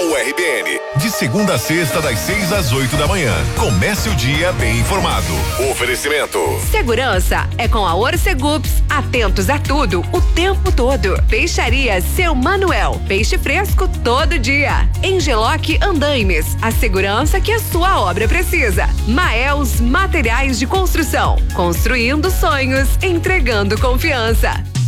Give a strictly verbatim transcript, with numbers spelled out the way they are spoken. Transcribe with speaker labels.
Speaker 1: U R B N. De segunda a sexta, das seis às oito da manhã. Comece o dia bem informado. Oferecimento.
Speaker 2: Segurança é com a Orcegups. Atentos a tudo, o tempo todo. Peixaria Seu Manuel. Peixe fresco todo dia. Engeloc Andaimes. A segurança que a sua obra precisa. Maels Materiais de Construção. Construindo sonhos, entregando confiança.